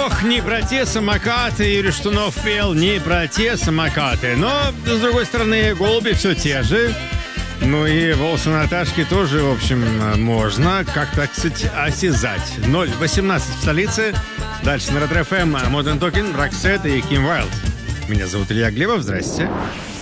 Ох, не про те самокаты, Юрий Штунов пел, не про те самокаты. Но, с другой стороны, голуби все те же. Ну и волосы Наташки тоже, в общем, можно как-то, кстати, осязать. 0-18 в столице. Дальше на Ретро ФМ Modern Talking, Roxette и Kim Wilde. Меня зовут Илья Глебов, здрасте.